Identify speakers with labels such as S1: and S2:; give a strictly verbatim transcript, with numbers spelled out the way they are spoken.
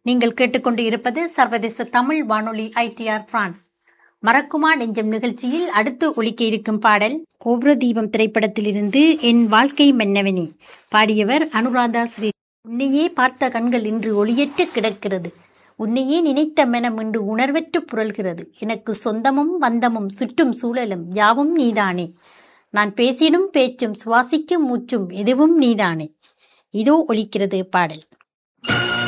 S1: நீங்கள் கேட்டுக்கொண்டு இருப்பது சர்வதேச தமிழ் வானொலி ஐ டி ஆர் பிரான்ஸ். மறக்குமா நெஞ்சம் நிகழ்ச்சியில் அடுத்து ஒலிக்க இருக்கும் பாடல் கோபுர தீபம் திரைப்படத்திலிருந்து என் வாழ்க்கை மன்னவனே. பாடியவர் அனுராதா ஸ்ரீ. உன்னையே பார்த்த கண்கள் இன்று ஒளியற்று கிடக்கிறது, உன்னையே நினைத்த மனம் இன்று உணர்வற்று புரள்கிறது. எனக்கு சொந்தமும் பந்தமும் சுற்றும் சூழலும் யாவும் நீதானே. நான் பேசிடும் பேச்சும் சுவாசிக்கும் மூச்சும் எதுவும் நீதானே. இதோ ஒலிக்கிறது பாடல்.